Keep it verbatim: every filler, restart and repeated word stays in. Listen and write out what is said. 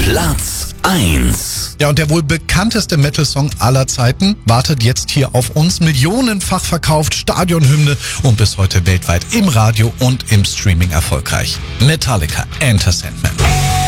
Platz eins. Ja, und der wohl bekannteste Metal-Song aller Zeiten wartet jetzt hier auf uns. Millionenfach verkauft, Stadionhymne und bis heute weltweit im Radio und im Streaming erfolgreich. Metallica, Enter Sandman.